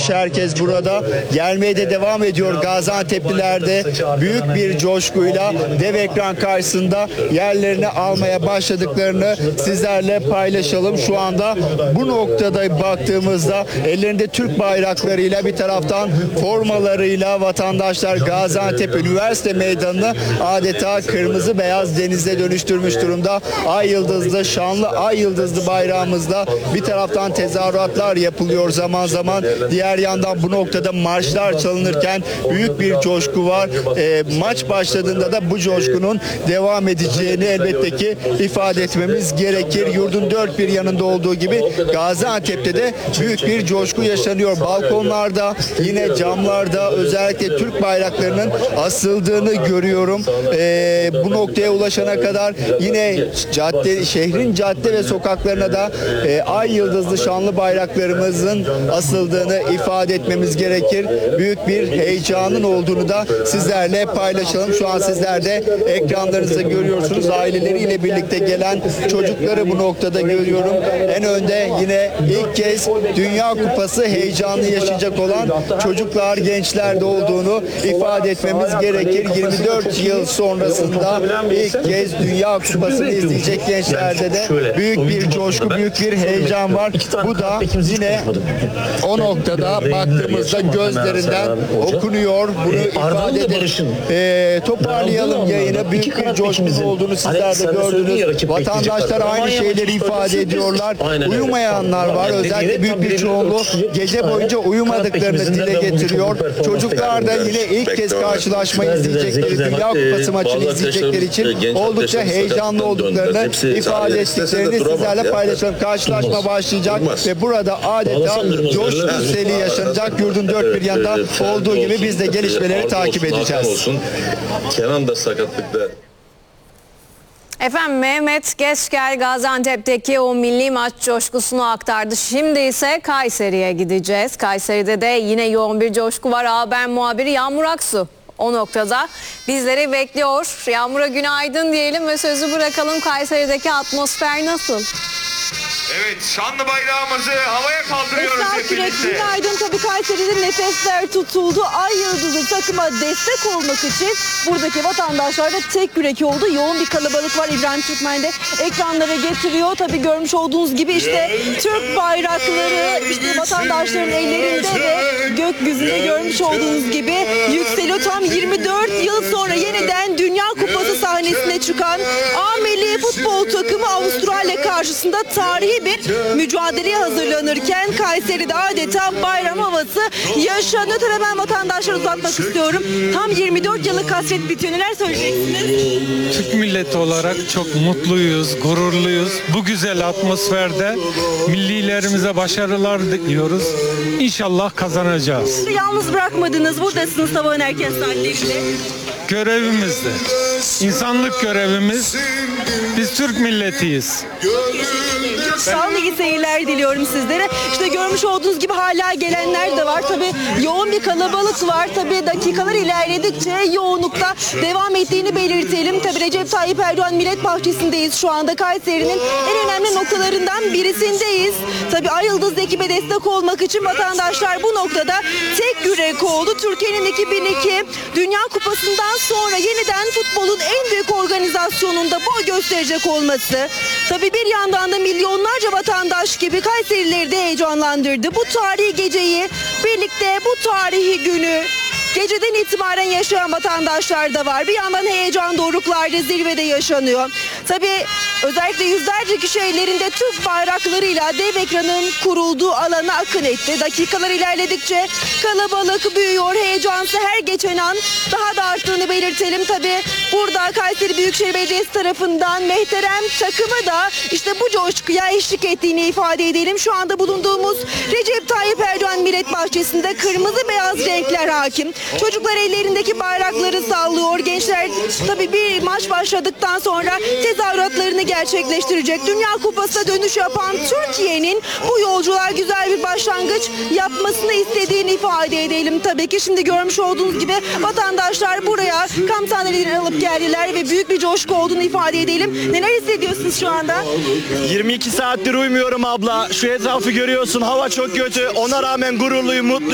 gelmiş, herkes burada. Gelmeye de devam ediyor. Gaziantep'lilerde büyük bir coşkuyla dev ekran karşısında yerlerini almaya başladıklarını sizlerle paylaşalım. Şu anda bu noktada baktığımızda ellerinde Türk bayraklarıyla, bir taraftan formalarıyla vatandaşlar Gaziantep Üniversite Meydanı'nı adeta kırmızı beyaz denize dönüştürmüş durumda. Ay yıldızlı, şanlı ay yıldızlı bayrağımızda bir taraftan tezahüratlar yapılıyor zaman zaman. Diğer yandan bu noktada marşlar çalınırken büyük bir coşku var. Maç başladığında da bu coşkunun devam edeceğini elbette ki ifade etmemiz gerekir. Yurdun dört bir yanında olduğu gibi Gaziantep'te de büyük bir coşku yaşanıyor. Balkonlarda, yine camlarda özellikle Türk bayraklarının asıldığını görüyorum. Bu noktaya ulaşana kadar yine şehrin cadde ve sokaklarına da ay yıldızlı şanlı bayraklarımızın asıldığını ifade etmemiz gerekir. Büyük bir heyecanın olduğunu da sizlerle paylaşalım. Şu an sizler de ekranlarınızda görüyorsunuz. Aileleriyle birlikte gelen çocukları bu noktada görüyorum. En önde yine ilk kez Dünya Kupası heyecanı yaşayacak olan çocuklar, gençler de olduğunu ifade etmemiz gerekir. 24 yıl sonrasında ilk kez Dünya Kupası'nı izleyecek gençlerde de büyük bir coşku, büyük bir heyecan var. Bu da yine o noktada baktığımızda gözlerinden okunuyor. Bunu ifade edelim. Toparlayalım yayını. Büyük bir coşkunun olduğunu sizler de gördünüz. Vatandaşlar aynı şeyleri ifade ediyorlar. Uyumayanlar var. Özellikle büyük bir çoğunluğu gece boyunca uyumadıklarını dile getiriyor. Çocuklar da yine ilk kez karşılaşmayı izleyecekleri, Dünya Kupası maçını izleyecekleri için oldukça heyecanlı olduklarını ifade ettiklerini sizlerle paylaşalım. Karşılaşma başlayacak ve burada adeta coşku seli yaşanacak. Yurdun dört bir yanında olduğu gibi biz de gelişmeleri takip edeceğiz. Kenan da sakatlıkta. Efendim, Mehmet Geçgel Gaziantep'teki o milli maç coşkusunu aktardı. Şimdi ise Kayseri'ye gideceğiz. Kayseri'de de yine yoğun bir coşku var. Haber muhabiri Yağmur Aksu o noktada bizleri bekliyor. Yağmur'a günaydın diyelim ve sözü bırakalım. Kayseri'deki atmosfer nasıl? Evet, şanlı bayrağımızı havaya kaldırıyoruz hep birlikte. Günaydın. Tabii Kayseri'de nefesler tutuldu. Ay yıldızı takıma destek olmak için buradaki vatandaşlar da tek yürek oldu. Yoğun bir kalabalık var. İbrahim Türkmen de ekranlara getiriyor. Tabii görmüş olduğunuz gibi işte Türk bayrakları işte vatandaşların ellerinde ve gökyüzünde görmüş olduğunuz gibi yükseliyor. Tam 24 yıl sonra yeniden Dünya Kupası sahnesine çıkan A milli futbol takımı Avustralya karşısında tarihi bir mücadeleye hazırlanırken Kayseri'de adeta bayram havası yaşanıyor. Tabii ben vatandaşları uzatmak istiyorum. Tam 24 yıllık hasret bitiyor. Neler söyleyeceksiniz? Türk milleti olarak çok mutluyuz, gururluyuz. Bu güzel atmosferde millilerimize başarılar diliyoruz. İnşallah kazanacağız. Yalnız bırakmadınız. Buradasınız sabahın erken saatlerinde. Görevimizde. İnsanlık görevimiz. Biz Türk milletiyiz. Sağ olun, iyi seyirler diliyorum sizlere. İşte görmüş olduğunuz gibi hala gelenler de var. Tabii yoğun bir kalabalık var. Tabii dakikalar ilerledikçe yoğunlukta devam ettiğini belirtelim. Tabii Recep Tayyip Erdoğan Millet Bahçesi'ndeyiz şu anda. Kayseri'nin en önemli noktalarından birisindeyiz. Tabii Ay Yıldız ekibe destek olmak için vatandaşlar bu noktada tek yürek oldu. Türkiye'nin 2002 Dünya Kupası'ndan sonra yeniden futbolun en büyük organizasyonunda boy gösterecek olması. Tabii bir yandan da milyonlarca vatandaş gibi Kayserilileri de heyecanlandırdı. Bu tarihi geceyi birlikte bu tarihi günü geceden itibaren yaşayan vatandaşlar da var. Bir yandan heyecan doruklarda zirvede yaşanıyor. Tabii özellikle yüzlerce kişi ellerinde Türk bayraklarıyla dev ekranın kurulduğu alana akın etti. Dakikalar ilerledikçe kalabalık büyüyor. Heyecansı her geçen an daha da arttığını belirtelim. Tabii burada Kayseri Büyükşehir Belediyesi tarafından Mehterem takımı da işte bu coşkuya eşlik ettiğini ifade edelim. Şu anda bulunduğumuz Recep Tayyip Erdoğan Millet Bahçesi'nde kırmızı beyaz renkler hakim. Çocuklar ellerindeki bayrakları sallıyor. Gençler tabii bir maç başladıktan sonra tezahüratlarını gerçekleştirecek. Dünya Kupası'na dönüş yapan Türkiye'nin bu yolculuğa güzel bir başlangıç yapmasını istediğini ifade edelim tabii ki. Şimdi görmüş olduğunuz gibi vatandaşlar buraya kamp sandalyelerini alıp geldiler ve büyük bir coşku olduğunu ifade edelim. Neler hissediyorsunuz şu anda? 22 saattir uyumuyorum abla. Şu etrafı görüyorsun. Hava çok kötü. Ona rağmen gururluyum, mutluyum.